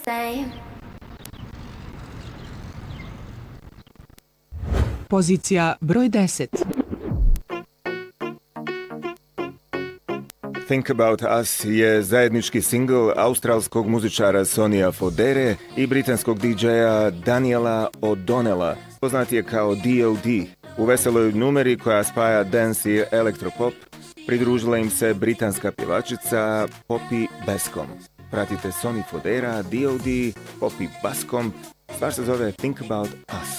Pozicija broj 10. Think About Us je zajednički singl australskog muzičara Sonya Fodere i britanskog DJ-a Daniela O'Donnella, poznat je kao D.O.D. U veseloj numeri koja spaja dance i elektropop, pridružila im se britanska pjevačica Poppy Bascom. Pratite Sonny Fodera, D.O.D, Poppy Bascom, stvar se zove Think About Us.